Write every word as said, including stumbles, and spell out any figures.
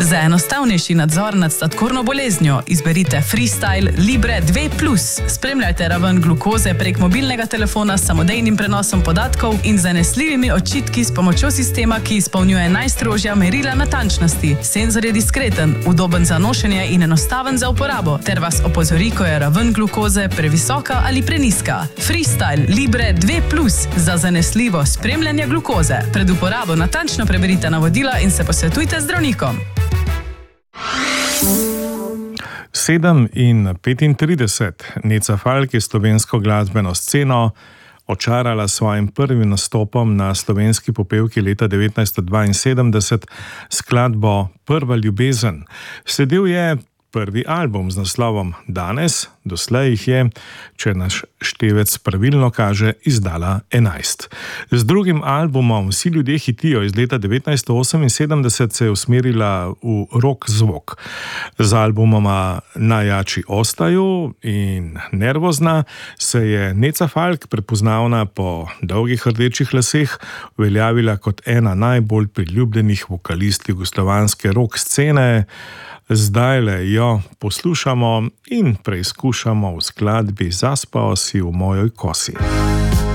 Za enostavnejši nadzor nad sladkorno boleznjo izberite Freestyle Libre dva plus. Spremljajte raven glukoze prek mobilnega telefona s samodejnim prenosom podatkov in zanesljivimi očitki s pomočjo sistema, ki izpolnjuje najstrožja merila natančnosti. Senzor je diskreten, udoben za nošenje in enostaven za uporabo, ter vas opozori, ko je raven glukoze previsoka ali preniska. Freestyle Libre dva plus za zanesljivo spremljanje glukoze. Pred uporabo natančno preberite navodila in se posvetujte z zdravnikom. sedem in petintrideset. Neca Falk je slovensko glasbeno sceno očarala s svojim prvim nastopom na Slovenski popevki leta devetnajststo dvainsedemdeset s skladbo Prva ljubezen. Sledil je prvi album z naslovom Danes, doslej jih je, če naš števec pravilno kaže, izdala enajst. Z drugim albumom Vsi ljudje hitijo iz leta devetnajststo oseminsedemdeset se je usmerila v rock zvok. Z albumoma Najjači ostaju in Nervozna se je Neca Falk, prepoznavna po dolgih rdečih laseh, uveljavila kot ena najbolj priljubljenih vokalistk jugoslovanske rock scene. Zdajle jo poslušamo in preizkušamo v skladbi Zaspao si v mojoj kosi.